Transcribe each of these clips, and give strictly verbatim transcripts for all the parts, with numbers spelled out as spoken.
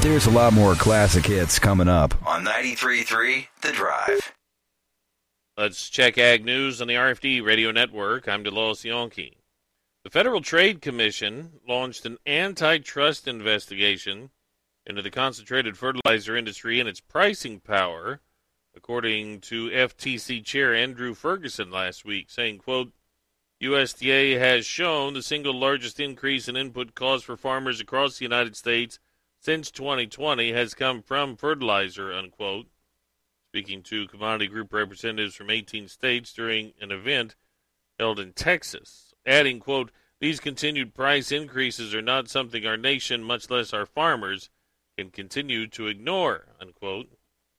There's a lot more classic hits coming up on ninety-three point three The Drive. Let's check Ag News on the R F D Radio Network. I'm DeLois Yonke. The Federal Trade Commission launched an antitrust investigation into the concentrated fertilizer industry and its pricing power, according to F T C Chair Andrew Ferguson last week, saying, quote, U S D A has shown the single largest increase in input costs for farmers across the United States since twenty twenty has come from fertilizer, unquote. Speaking to Commodity Group representatives from eighteen states during an event held in Texas, adding, quote, these continued price increases are not something our nation, much less our farmers, can continue to ignore, unquote.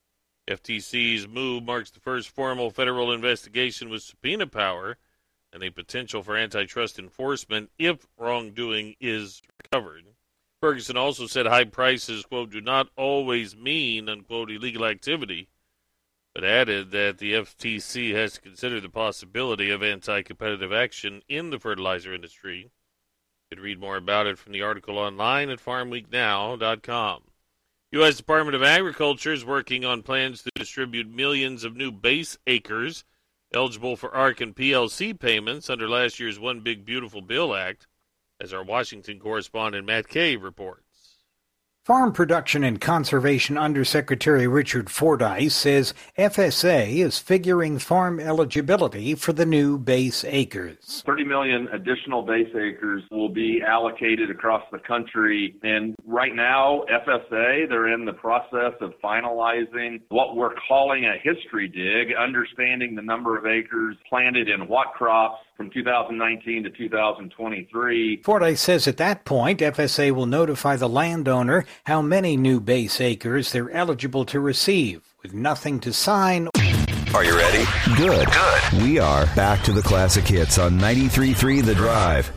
F T C's move marks the first formal federal investigation with subpoena power and a potential for antitrust enforcement if wrongdoing is recovered. Ferguson also said high prices, quote, do not always mean, unquote, illegal activity, but added that the F T C has to consider the possibility of anti-competitive action in the fertilizer industry. You can read more about it from the article online at farm week now dot com. U S Department of Agriculture is working on plans to distribute millions of new base acres eligible for A R C and P L C payments under last year's One Big Beautiful Bill Act, as our Washington correspondent Matt Cave reports. Farm Production and Conservation Undersecretary Richard Fordyce says F S A is figuring farm eligibility for the new base acres. thirty million additional base acres will be allocated across the country. And right now, F S A, they're in the process of finalizing what we're calling a history dig, understanding the number of acres planted in what crops from two thousand nineteen to two thousand twenty-three. Fordyce says at that point, F S A will notify the landowner how many new base acres they're eligible to receive, with nothing to sign. Are you ready? Good. Good. We are back to the classic hits on ninety-three point three The Drive.